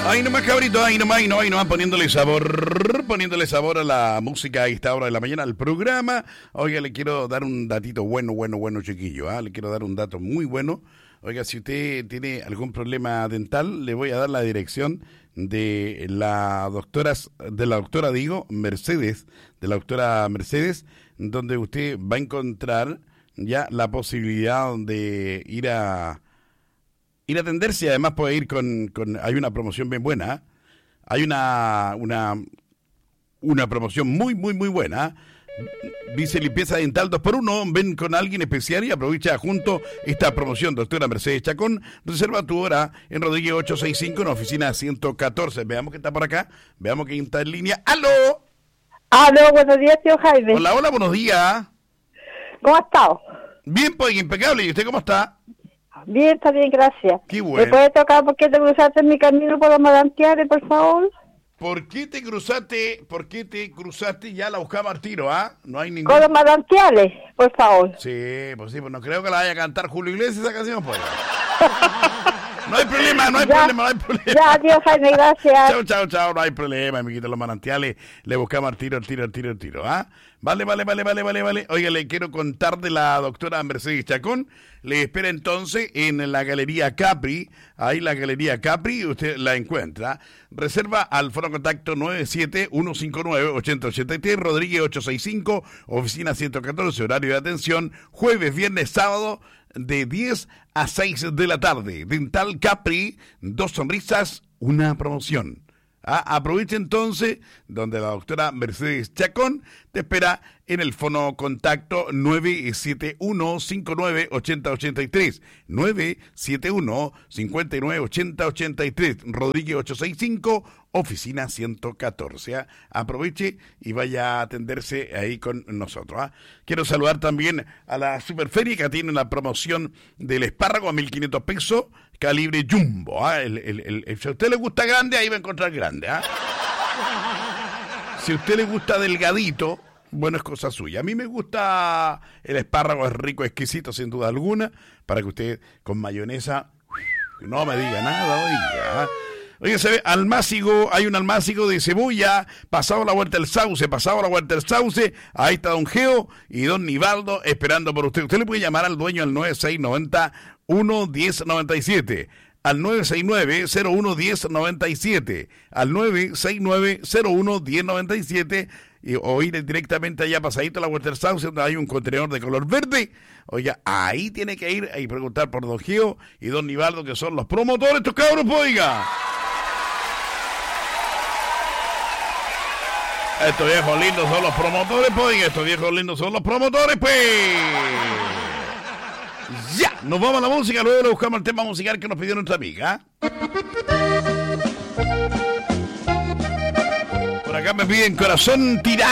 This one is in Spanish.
Ahí nomás, cabrito, ahí nomás, poniéndole sabor a la música a esta hora de la mañana, al programa. Oiga, le quiero dar un datito bueno, chiquillo, ¿ah? Le quiero dar un dato muy bueno. Oiga, si usted tiene algún problema dental, le voy a dar la dirección de la doctora Mercedes, donde usted va a encontrar ya la posibilidad de ir a atenderse, y además puede ir con hay una promoción bien buena, ¿eh? Hay una promoción muy buena. Dice limpieza dental 2x1, ven con alguien especial y aprovecha junto esta promoción. Doctora Mercedes Chacón, reserva tu hora en Rodríguez 865 en oficina 114. Veamos que está por acá, veamos que está en línea. ¡Aló! ¡Aló! Buenos días, tío Jaime. Hola, buenos días. ¿Cómo ha estado? Bien, pues, impecable. ¿Y usted cómo está? Bien, está bien, gracias. Qué bueno. ¿Me puede tocar por qué te cruzaste en mi camino por los Madantiales, por favor? ¿Por qué te cruzaste? Ya la buscaba al tiro, ¿ah? No hay ningún... Con los Madantiales, por favor. Sí, pues no creo que la vaya a cantar Julio Iglesias esa canción, pues. No hay problema. Ya, tío Jaime, gracias. Chao, no hay problema, amiguitos, los Manantiales, le buscamos al tiro, ¿ah? Vale. Oiga, le quiero contar de la doctora Mercedes Chacón. Le espera entonces en la Galería Capri. Ahí la Galería Capri, usted la encuentra. Reserva al foro contacto 97159-8083, Rodríguez 865, oficina 114, horario de atención, jueves, viernes, sábado, de 10 a 6 de la tarde. Dental Capri, 2 sonrisas, una promoción. Aprovecha entonces, donde la doctora Mercedes Chacón te espera en el fono contacto 971-59-8083, 971-59-8083, Rodríguez 865, oficina 114. Aproveche y vaya a atenderse ahí con nosotros. Quiero saludar también a la Superferia, que tiene la promoción del espárrago a 1.500 pesos, calibre jumbo. Si a usted le gusta grande, ahí va a encontrar grande. Si a usted le gusta delgadito, bueno, es cosa suya. A mí me gusta el espárrago, es rico, exquisito, sin duda alguna, para que usted con mayonesa no me diga nada, oiga. Oye, se ve almácigo, hay un almácigo de cebolla, pasado la vuelta del sauce, ahí está don Geo y don Nivaldo esperando por usted. Usted le puede llamar al dueño al 9690-11097, al 969-011097, al 969-011097, o ir directamente allá pasadito a la vuelta del sauce, donde hay un contenedor de color verde. Oiga, ahí tiene que ir y preguntar por don Geo y don Nivaldo, que son los promotores, estos cabros, pues, oiga. Estos viejos lindos son los promotores, pues. Ya, nos vamos a la música, luego le buscamos el tema musical que nos pidió nuestra amiga. Por acá me piden Corazón Tirano.